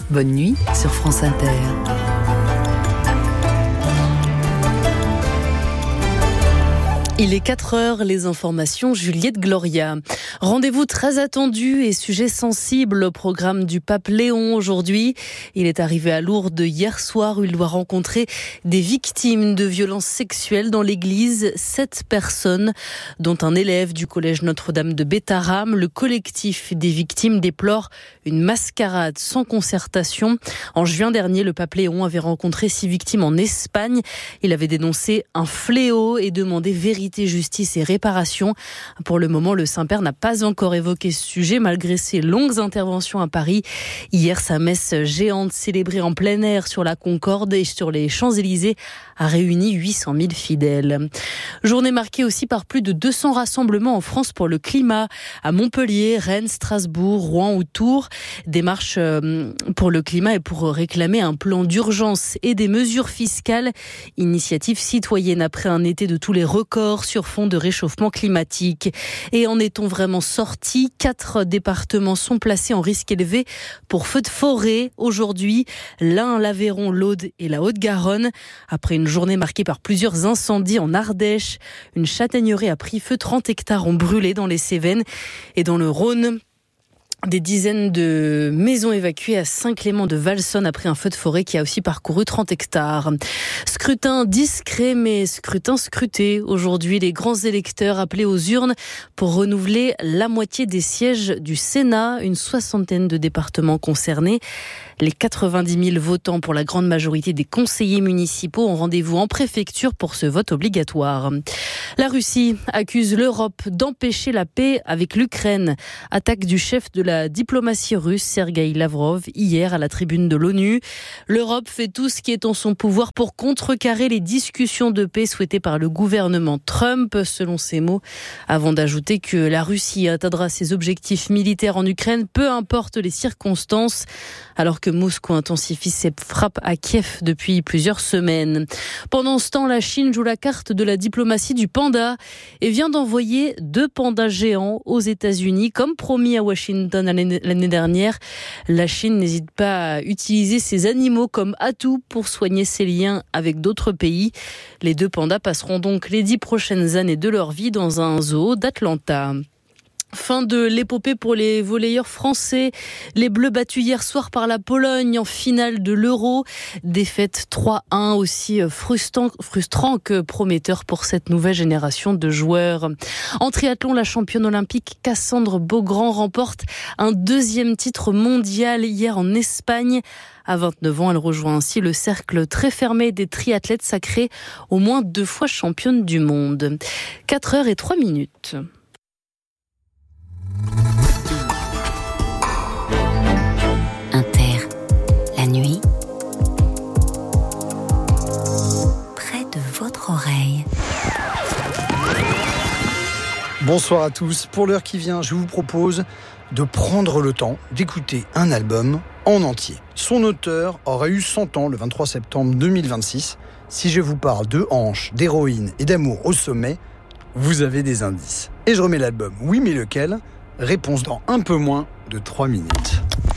Bonne nuit sur France Inter. Il est 4h, les informations, Juliette Gloria. Rendez-vous très attendu et sujet sensible au programme du pape Léon aujourd'hui. Il est arrivé à Lourdes hier soir où il doit rencontrer des victimes de violences sexuelles dans l'église. 7 personnes, dont un élève du collège Notre-Dame de Bétharram. Le collectif des victimes déplore une mascarade sans concertation. En juin dernier, le pape Léon avait rencontré 6 victimes en Espagne. Il avait dénoncé un fléau et demandé vérité, justice et réparation. Pour le moment, le Saint-Père n'a pas encore évoqué ce sujet malgré ses longues interventions à Paris. Hier, sa messe géante célébrée en plein air sur la Concorde et sur les Champs-Élysées a réuni 800 000 fidèles. Journée marquée aussi par plus de 200 rassemblements en France pour le climat. À Montpellier, Rennes, Strasbourg, Rouen ou Tours. Des marches pour le climat et pour réclamer un plan d'urgence et des mesures fiscales. Initiative citoyenne après un été de tous les records sur fond de réchauffement climatique. Et en est-on vraiment sorti ? 4 départements sont placés en risque élevé pour feux de forêt aujourd'hui. L'Ain, l'Aveyron, l'Aude et la Haute-Garonne. Après une journée marquée par plusieurs incendies en Ardèche, une châtaigneraie a pris feu, 30 hectares ont brûlé dans les Cévennes et dans le Rhône. Des dizaines de maisons évacuées à Saint-Clément-de-Valsonne après un feu de forêt qui a aussi parcouru 30 hectares. Scrutin discret mais scrutin scruté. Aujourd'hui, les grands électeurs appelés aux urnes pour renouveler la moitié des sièges du Sénat, une 60aine de départements concernés. Les 90 000 votants pour la grande majorité des conseillers municipaux ont rendez-vous en préfecture pour ce vote obligatoire. La Russie accuse l'Europe d'empêcher la paix avec l'Ukraine. Attaque du chef de la diplomatie russe, Sergueï Lavrov, hier à la tribune de l'ONU. L'Europe fait tout ce qui est en son pouvoir pour contrecarrer les discussions de paix souhaitées par le gouvernement Trump, selon ses mots, avant d'ajouter que la Russie atteindra ses objectifs militaires en Ukraine, peu importe les circonstances, alors que Moscou intensifie ses frappes à Kiev depuis plusieurs semaines. Pendant ce temps, la Chine joue la carte de la diplomatie du panda et vient d'envoyer 2 pandas géants aux États-Unis, comme promis à Washington l'année dernière. La Chine n'hésite pas à utiliser ces animaux comme atout pour soigner ses liens avec d'autres pays. Les 2 pandas passeront donc les 10 prochaines années de leur vie dans un zoo d'Atlanta. Fin de l'épopée pour les volleyeurs français. Les Bleus battus hier soir par la Pologne en finale de l'Euro. Défaite 3-1 aussi frustrant que prometteur pour cette nouvelle génération de joueurs. En triathlon, la championne olympique Cassandre Beaugrand remporte un 2e titre mondial hier en Espagne. À 29 ans, elle rejoint ainsi le cercle très fermé des triathlètes sacrés, au moins 2 fois championne du monde. 4h03. Inter, la nuit, près de votre oreille. Bonsoir à tous. Pour l'heure qui vient, je vous propose de prendre le temps d'écouter un album en entier. Son auteur aurait eu 100 ans le 23 septembre 2026. Si je vous parle de hanches, d'héroïne et d'amour au sommet, vous avez des indices. Et je remets l'album. Oui, mais lequel ? Réponse dans un peu moins de 3 minutes.